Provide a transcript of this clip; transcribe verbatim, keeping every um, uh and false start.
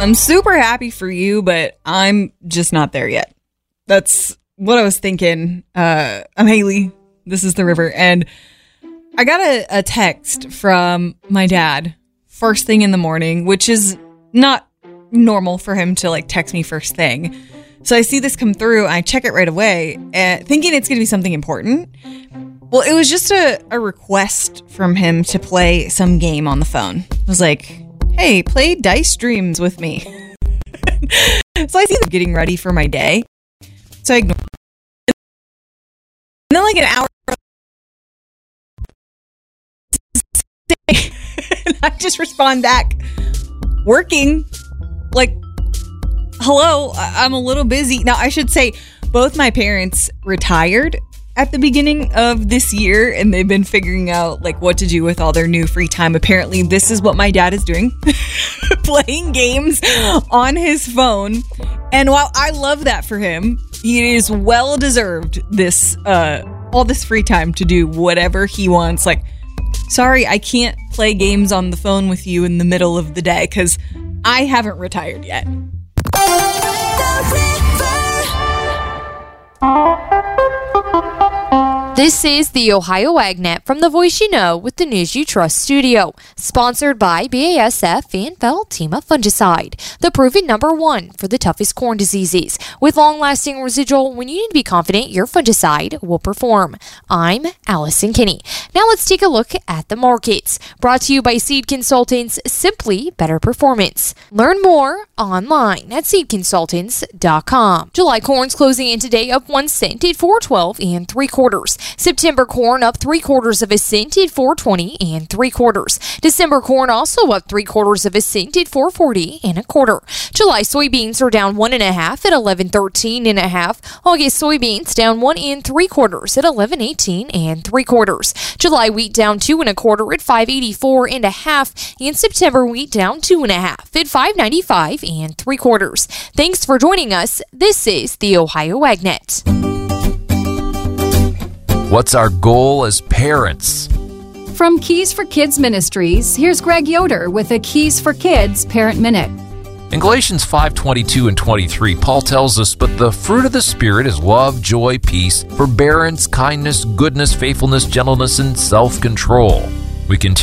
I'm super happy for you, but I'm just not there yet. That's what I was thinking. Uh, I'm Haley. This is The River. And I got a, a text from my dad first thing in the morning, which is not normal for him to like text me first thing. So I see this come through. I check it right away, uh, thinking it's going to be something important. Well, it was just a, a request from him to play some game on the phone. I was like, hey, play Dice Dreams with me. So I see them getting ready for my day. So I ignore it. And then like an hour and I just respond back, working. Like, hello, I'm a little busy. Now, I should say both my parents retired at the beginning of this year, and they've been figuring out like what to do with all their new free time. Apparently, this is what my dad is doing, playing games on his phone. And while I love that for him, he is well deserved this uh, all this free time to do whatever he wants. Like, sorry, I can't play games on the phone with you in the middle of the day because I haven't retired yet. This is the Ohio AgNet from the Voice You Know with the News You Trust studio. Sponsored by B A S F and Veltima Fungicide, the proven number one for the toughest corn diseases. With long-lasting residual, when you need to be confident your fungicide will perform. I'm Allison Kinney. Now let's take a look at the markets. Brought to you by Seed Consultants, simply better performance. Learn more online at seed consultants dot com. July corn's closing in today up one cent at four twelve and three quarters. September corn up three quarters of a cent at four twenty and three quarters. December corn also up three quarters of a cent at four forty and a quarter. July soybeans are down one and a half at eleven thirteen and a half. August soybeans down one and three quarters at eleven eighteen and three quarters. July wheat down two and a quarter at five eighty-four and a half. And September wheat down two and a half at five ninety-five and three quarters. Thanks for joining us. This is the Ohio AgNet. What's our goal as parents? From Keys for Kids Ministries, here's Greg Yoder with a Keys for Kids Parent Minute. In Galatians five twenty-two and twenty-three, Paul tells us, "But the fruit of the Spirit is love, joy, peace, forbearance, kindness, goodness, faithfulness, gentleness, and self-control." We continue